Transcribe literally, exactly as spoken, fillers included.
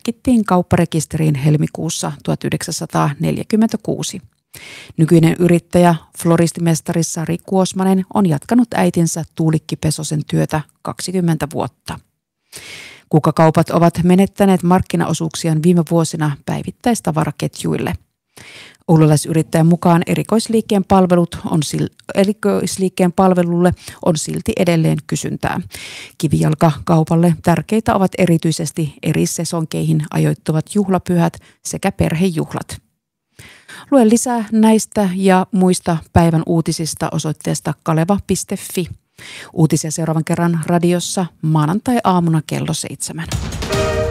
merkittiin kaupparekisteriin helmikuussa tuhatyhdeksänsataaneljäkymmentäkuusi. Nykyinen yrittäjä, floristimestari Sari Kuosmanen on jatkanut äitinsä Tuulikki Pesosen työtä kaksikymmentä vuotta. Kukkakaupat ovat menettäneet markkinaosuuksiaan viime vuosina päivittäistavaraketjuille. Oululaisyrittäjän mukaan erikoisliikkeen, palvelut on sil- erikoisliikkeen palvelulle on silti edelleen kysyntää. Kivijalkakaupalle tärkeitä ovat erityisesti eri sesonkeihin ajoittuvat juhlapyhät sekä perhejuhlat. Lue lisää näistä ja muista päivän uutisista osoitteesta kaleva piste fi. Uutisia seuraavan kerran radiossa maanantai-aamuna kello seitsemän.